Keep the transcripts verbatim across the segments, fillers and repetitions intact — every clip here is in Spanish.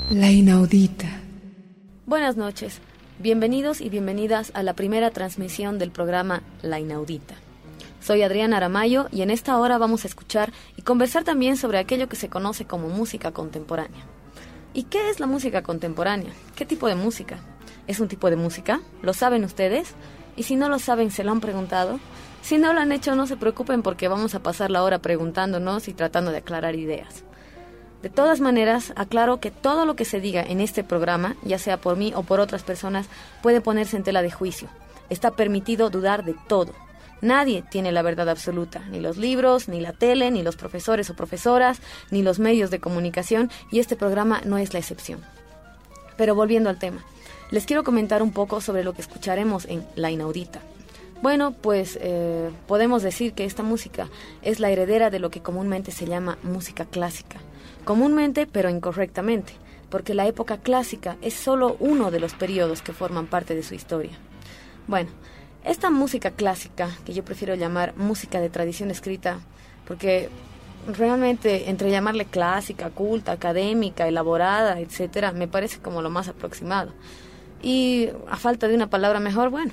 La inaudita. Buenas noches, bienvenidos y bienvenidas a la primera transmisión del programa La Inaudita. Soy Adriana Aramayo y en esta hora vamos a escuchar y conversar también sobre aquello que se conoce como música contemporánea. ¿Y qué es la música contemporánea? ¿Qué tipo de música? ¿Es un tipo de música? ¿Lo saben ustedes? Y si no lo saben, ¿se lo han preguntado? Si no lo han hecho, no se preocupen porque vamos a pasar la hora preguntándonos y tratando de aclarar ideas. De todas maneras, aclaro que todo lo que se diga en este programa, ya sea por mí o por otras personas, puede ponerse en tela de juicio. Está permitido dudar de todo. Nadie tiene la verdad absoluta, ni los libros, ni la tele, ni los profesores o profesoras, ni los medios de comunicación, y este programa no es la excepción. Pero volviendo al tema, les quiero comentar un poco sobre lo que escucharemos en La Inaudita. Bueno, pues eh, podemos decir que esta música es la heredera de lo que comúnmente se llama música clásica. Comúnmente, pero incorrectamente, porque la época clásica es solo uno de los periodos que forman parte de su historia. Bueno, esta música clásica, que yo prefiero llamar música de tradición escrita, porque realmente entre llamarle clásica, culta, académica, elaborada, etcétera, me parece como lo más aproximado. Y a falta de una palabra mejor, bueno.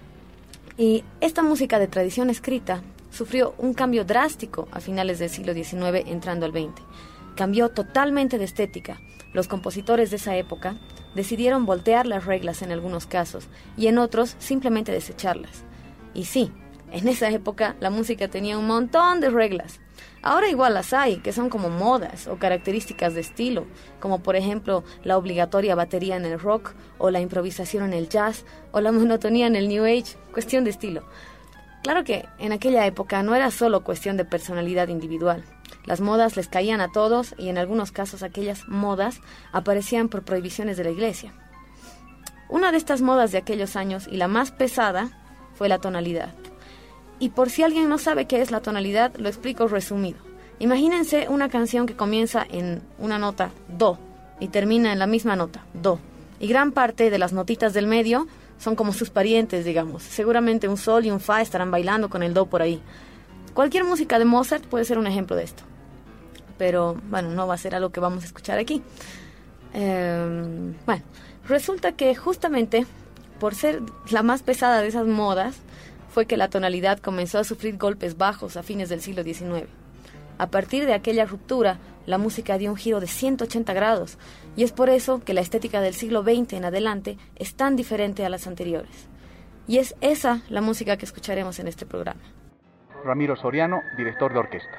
Y esta música de tradición escrita sufrió un cambio drástico a finales del siglo diecinueve entrando al veinte. Cambió totalmente de estética. Los compositores de esa época decidieron voltear las reglas en algunos casos y en otros simplemente desecharlas. Y sí, en esa época la música tenía un montón de reglas. Ahora igual las hay, que son como modas o características de estilo, como por ejemplo la obligatoria batería en el rock, o la improvisación en el jazz, o la monotonía en el New Age, cuestión de estilo. Claro que en aquella época no era solo cuestión de personalidad individual. Las modas les caían a todos y en algunos casos aquellas modas aparecían por prohibiciones de la iglesia. Una de estas modas de aquellos años, y la más pesada, fue la tonalidad. Y por si alguien no sabe qué es la tonalidad, lo explico resumido. Imagínense una canción que comienza en una nota do y termina en la misma nota do. Y gran parte de las notitas del medio son como sus parientes, digamos. Seguramente un sol y un fa estarán bailando con el do por ahí. Cualquier música de Mozart puede ser un ejemplo de esto. Pero, bueno, no va a ser algo que vamos a escuchar aquí. Eh, bueno, resulta que justamente por ser la más pesada de esas modas, fue que la tonalidad comenzó a sufrir golpes bajos a fines del siglo diecinueve. A partir de aquella ruptura, la música dio un giro de ciento ochenta grados, y es por eso que la estética del siglo veinte en adelante es tan diferente a las anteriores. Y es esa la música que escucharemos en este programa. Ramiro Soriano, director de orquesta.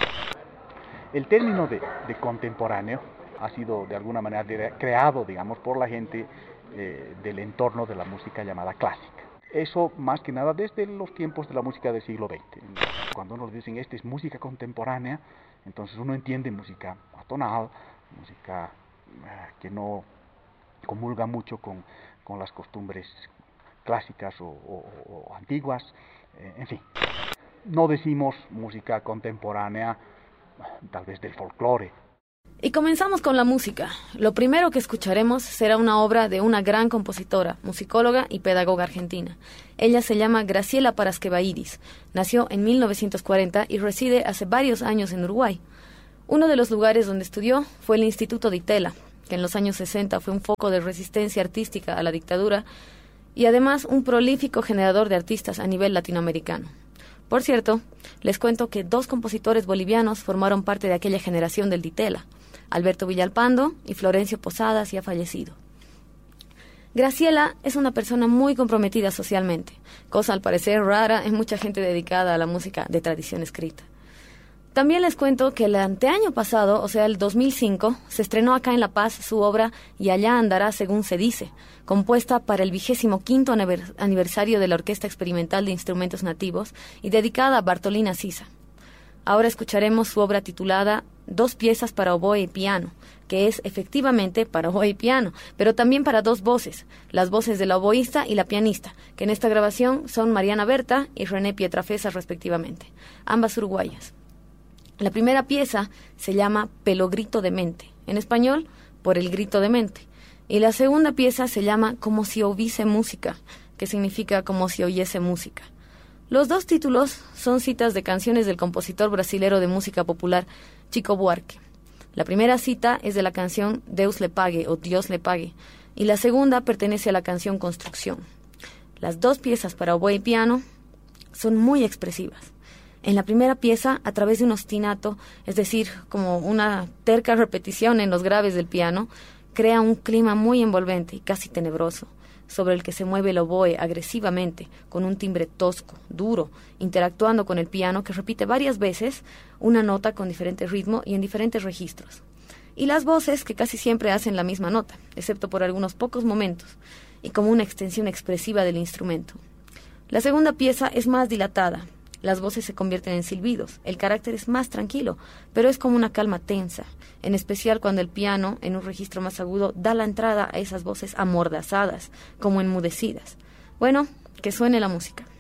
El término de, de contemporáneo ha sido de alguna manera de, creado, digamos, por la gente eh, del entorno de la música llamada clásica. Eso más que nada desde los tiempos de la música del siglo veinte. Cuando nos dicen esta es música contemporánea, entonces uno entiende música atonal, música eh, que no comulga mucho con, con las costumbres clásicas o, o, o antiguas, eh, en fin. No decimos música contemporánea, tal vez del folclore. Y comenzamos con la música. Lo primero que escucharemos será una obra de una gran compositora, musicóloga y pedagoga argentina. Ella se llama Graciela Paraskevaidis. Nació en mil novecientos cuarenta y reside hace varios años en Uruguay. Uno de los lugares donde estudió fue el Instituto Di Tella, que en los años sesenta fue un foco de resistencia artística a la dictadura y además un prolífico generador de artistas a nivel latinoamericano. Por cierto, les cuento que dos compositores bolivianos formaron parte de aquella generación del Di Tella, Alberto Villalpando y Florencio Posadas, ya fallecido. Graciela es una persona muy comprometida socialmente, cosa al parecer rara en mucha gente dedicada a la música de tradición escrita. También les cuento que el anteaño pasado, o sea el dos mil cinco, se estrenó acá en La Paz su obra Y allá andará según se dice, compuesta para el vigésimo quinto aniversario de la Orquesta Experimental de Instrumentos Nativos y dedicada a Bartolina Sisa. Ahora escucharemos su obra titulada Dos piezas para oboe y piano, que es efectivamente para oboe y piano, pero también para dos voces, las voces de la oboísta y la pianista, que en esta grabación son Mariana Berta y René Pietrafesa respectivamente, ambas uruguayas. La primera pieza se llama Pelo grito de mente, en español, por el grito de mente, y la segunda pieza se llama Como si hubiese música, que significa como si oyese música. Los dos títulos son citas de canciones del compositor brasilero de música popular Chico Buarque. La primera cita es de la canción Deus le pague o Dios le pague, y la segunda pertenece a la canción Construcción. Las dos piezas para oboe y piano son muy expresivas. En la primera pieza, a través de un ostinato, es decir, como una terca repetición en los graves del piano, crea un clima muy envolvente y casi tenebroso, sobre el que se mueve el oboe agresivamente, con un timbre tosco, duro, interactuando con el piano que repite varias veces una nota con diferente ritmo y en diferentes registros. Y las voces que casi siempre hacen la misma nota, excepto por algunos pocos momentos, y como una extensión expresiva del instrumento. La segunda pieza es más dilatada. Las voces se convierten en silbidos, el carácter es más tranquilo, pero es como una calma tensa, en especial cuando el piano, en un registro más agudo, da la entrada a esas voces amordazadas, como enmudecidas. Bueno, que suene la música.